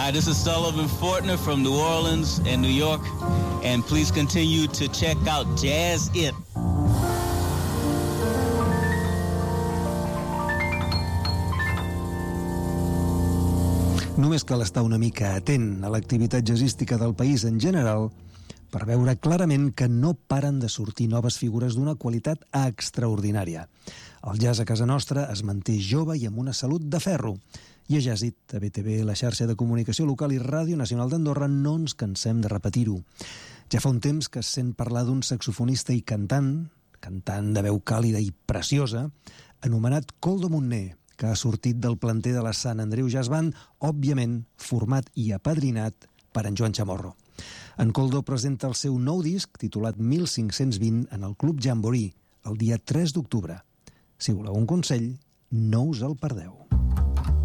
Hi, this is Sullivan Fortner from New Orleans and New York, and please continue to check out Jazz It. Només cal estar una mica atent a l'activitat jazzística del país en general per veure clarament que no paren de sortir noves figures d'una qualitat extraordinària. El jazz a casa nostra es manté jove i amb una salut de ferro. I a Jazzit, a BTV, la xarxa de comunicació local i Ràdio Nacional d'Andorra, no ens cansem de repetir-ho. Ja fa un temps que es sent parlar d'un saxofonista i cantant de veu càlida i preciosa, anomenat Koldo Montner, que ha sortit del planter de la Sant Andreu Jazz Band, òbviament format i apadrinat per en Joan Chamorro. En Koldo presenta el seu nou disc, titulat 1520, en el Club Jamboree, el dia 3 d'octubre. Si voleu un consell, no us el perdeu.